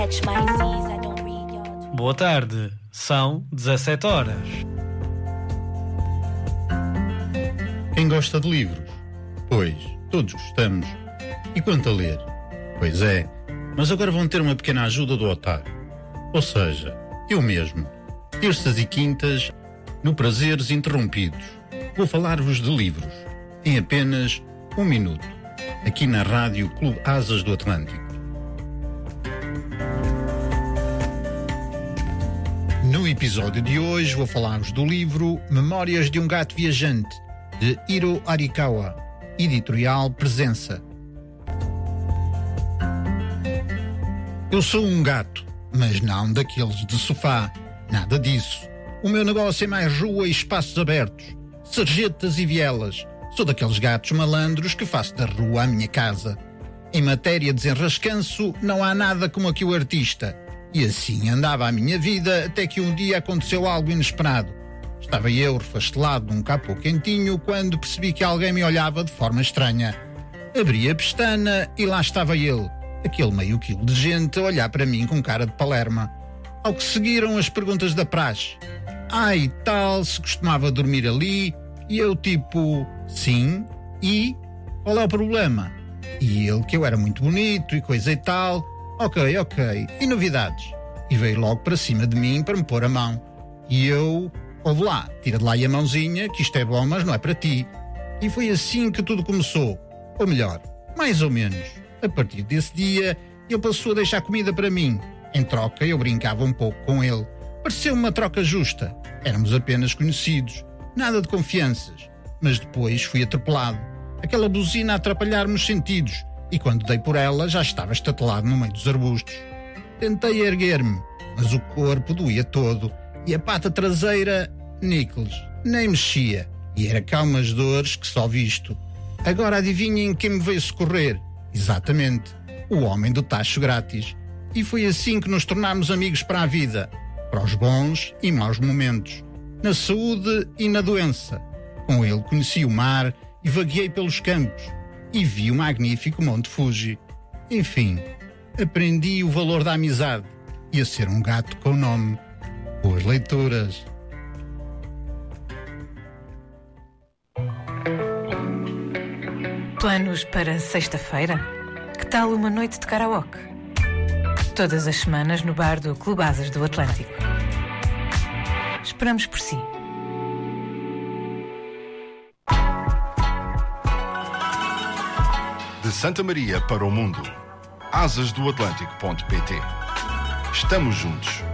Boa tarde, são 17 horas. Quem gosta de livros? Pois, todos gostamos. E quanto a ler? Pois é, mas agora vão ter uma pequena ajuda do Otário. Ou seja, eu mesmo, terças e quintas, no Prazeres Interrompidos, vou falar-vos de livros, em apenas 1 minuto, aqui na Rádio Clube Asas do Atlântico. No episódio de hoje vou falar-vos do livro Memórias de um Gato Viajante, de Hiro Arikawa, editorial Presença. Eu sou um gato, mas não daqueles de sofá, nada disso. O meu negócio é mais rua e espaços abertos, sarjetas e vielas. Sou daqueles gatos malandros que faço da rua a minha casa. Em matéria de desenrascanço, não há nada como aqui o artista. E assim andava a minha vida até que um dia aconteceu algo inesperado. Estava eu refastelado num capô quentinho quando percebi que alguém me olhava de forma estranha. Abri a pestana e lá estava ele, aquele meio quilo de gente a olhar para mim com cara de palerma. Ao que seguiram as perguntas da praxe. E tal, se costumava dormir ali? E eu tipo, sim, e? Qual é o problema? E ele que eu era muito bonito e coisa e tal. Ok, e novidades? E veio logo para cima de mim para me pôr a mão. E eu, ouve lá, tira de lá aí a mãozinha, que isto é bom, mas não é para ti. E foi assim que tudo começou. Ou melhor, mais ou menos. A partir desse dia, ele passou a deixar comida para mim. Em troca, eu brincava um pouco com ele. Pareceu-me uma troca justa. Éramos apenas conhecidos. Nada de confianças. Mas depois fui atropelado. Aquela buzina a atrapalhar-me os sentidos. E quando dei por ela, já estava estatelado no meio dos arbustos. Tentei erguer-me, mas o corpo doía todo. E a pata traseira, níqueles, nem mexia. E era cá umas dores que só visto. Agora adivinhem quem me veio socorrer. Exatamente, o homem do tacho grátis. E foi assim que nos tornámos amigos para a vida. Para os bons e maus momentos. Na saúde e na doença. Com ele conheci o mar e vagueei pelos campos. E vi o magnífico Monte Fuji. Enfim, aprendi o valor da amizade e a ser um gato com nome. Boas leituras. Planos para sexta-feira? Que tal uma noite de karaoke? Todas as semanas no bar do Clube Asas do Atlântico. Esperamos por si. De Santa Maria para o mundo. Asasdoatlântico.pt. Estamos juntos,